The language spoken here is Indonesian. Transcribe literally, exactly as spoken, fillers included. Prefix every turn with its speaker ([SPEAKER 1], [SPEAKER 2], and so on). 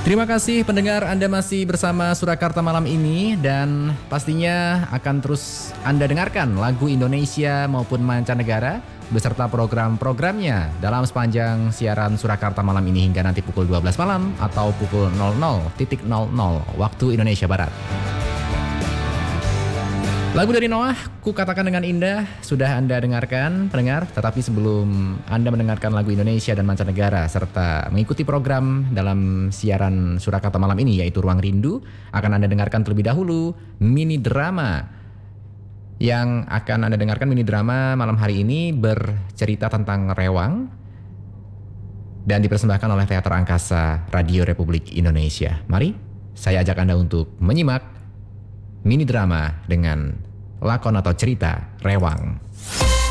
[SPEAKER 1] Terima kasih pendengar, Anda masih bersama Surakarta malam ini dan pastinya akan terus Anda dengarkan lagu Indonesia maupun mancanegara beserta program-programnya dalam sepanjang siaran Surakarta malam ini hingga nanti pukul dua belas malam atau pukul nol nol nol waktu Indonesia Barat. Lagu dari Noah, Ku Katakan Dengan Indah, sudah Anda dengarkan, pendengar. Tetapi sebelum Anda mendengarkan lagu Indonesia dan mancanegara serta mengikuti program dalam siaran Surakarta malam ini yaitu Ruang Rindu, akan Anda dengarkan terlebih dahulu mini drama. Yang akan Anda dengarkan mini drama malam hari ini bercerita tentang Rewang dan dipersembahkan oleh Teater Angkasa Radio Republik Indonesia. Mari, saya ajak Anda untuk menyimak mini drama dengan lakon atau cerita Rewang.